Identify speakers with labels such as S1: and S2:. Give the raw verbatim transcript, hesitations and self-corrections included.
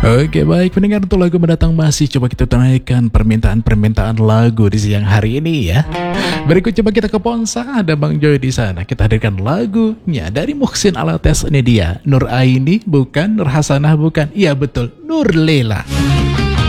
S1: Oke baik pendengar, untuk lagu mendatang masih coba kita tunaikan permintaan-permintaan lagu di siang hari ini ya. Berikut coba kita ke Ponsa, ada Bang Joy di sana. Kita hadirkan lagunya dari Muhsin Alatas, ini dia Nur Aini bukan, Nur Hasanah bukan, iya betul, Nur Lela.